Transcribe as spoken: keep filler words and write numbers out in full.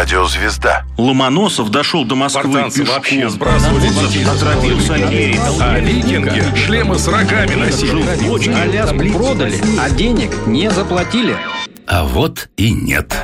радиозвезда. Ломоносов дошел до Москвы Спартанцы пешком. вообще сбрасывали детей. Отравился артерией. А викинги шлемы с рогами носили. Жил в бочке. Аляску продали, а денег не заплатили. А вот и нет.